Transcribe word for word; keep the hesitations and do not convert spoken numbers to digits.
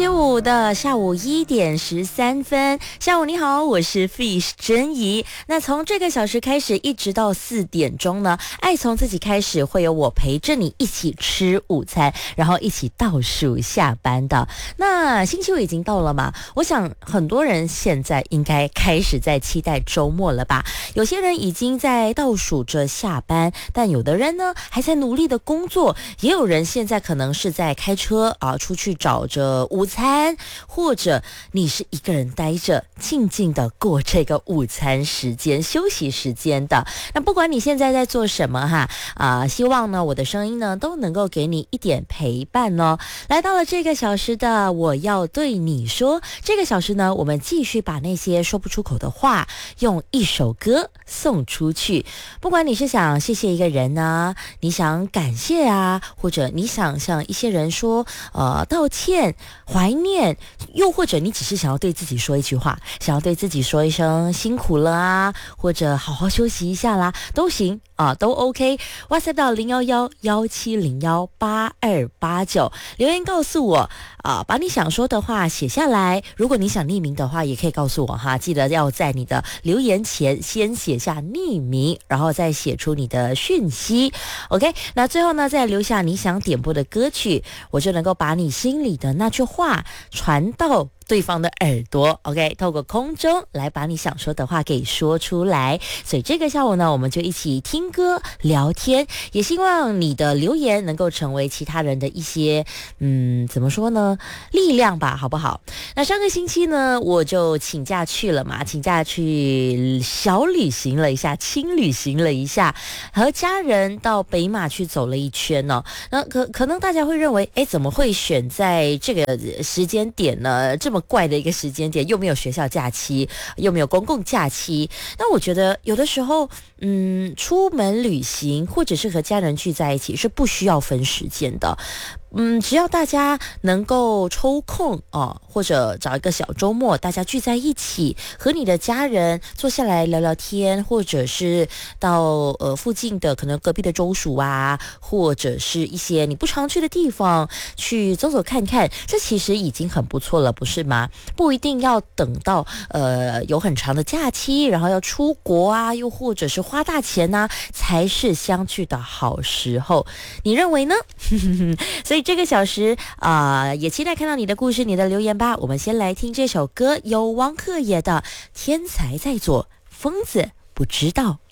期五的下午一点十三分，下午你好，我是 Fish 珍怡。那从这个小时开始，一直到四点钟呢，爱从自己开始，会有我陪着你一起吃午餐，然后一起倒数下班的。那星期五已经到了嘛？我想很多人现在应该开始在期待周末了吧？有些人已经在倒数着下班，但有的人呢还在努力的工作，也有人现在可能是在开车啊出去找着午餐，或者你是一个人待着静静的过这个午餐时间休息时间的。那不管你现在在做什么哈啊，希望呢我的声音呢都能够给你一点陪伴哦。来到了这个小时的我要对你说，这个小时呢我们继续把那些说不出口的话用一首歌送出去。不管你是想谢谢一个人呢，你想感谢啊，或者你想向一些人说呃道歉怀念，又或者你只是想要对自己说一句话，想要对自己说一声辛苦了啊，或者好好休息一下啦，都行啊，都 OK。 WhatsApp 到零一一一七零一八二八九，留言告诉我啊，把你想说的话写下来。如果你想匿名的话也可以告诉我哈，记得要在你的留言前先写下匿名，然后再写出你的讯息 OK。 那最后呢再留下你想点播的歌曲，我就能够把你心里的那句话传到对方的耳朵 OK， 透过空中来把你想说的话给说出来。所以这个下午呢我们就一起听歌聊天，也希望你的留言能够成为其他人的一些嗯怎么说呢力量吧，好不好？那上个星期呢我就请假去了嘛，请假去小旅行了一下，轻旅行了一下，和家人到北马去走了一圈呢、哦。那可可能大家会认为诶怎么会选在这个时间点呢？这么怪的一个时间点，又没有学校假期，又没有公共假期。那我觉得有的时候嗯，出门旅行或者是和家人聚在一起是不需要分时间的。嗯，只要大家能够抽空哦，或者找一个小周末，大家聚在一起，和你的家人坐下来聊聊天，或者是到呃附近的可能隔壁的州属啊，或者是一些你不常去的地方去走走看看，这其实已经很不错了，不是吗？不一定要等到呃有很长的假期，然后要出国啊，又或者是花大钱啊，才是相聚的好时候。你认为呢？所以这个小时啊、呃，也期待看到你的故事、你的留言吧。我们先来听这首歌，由汪鹤野的《天才在左，疯子不知道》。